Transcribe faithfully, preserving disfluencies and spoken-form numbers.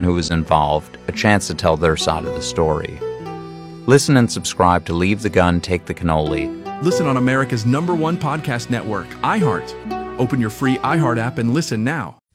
who was involved a chance to tell their side of the story. Listen and subscribe to Leave the Gun, Take the Cannoli. Listen on America's number one podcast network, iHeart. Open your free iHeart app and listen now.